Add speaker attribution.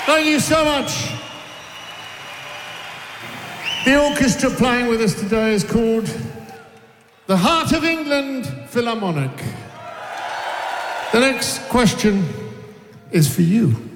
Speaker 1: Thank you so much. The orchestra playing with us today is called the Heart of England Philharmonic. The next question is for you.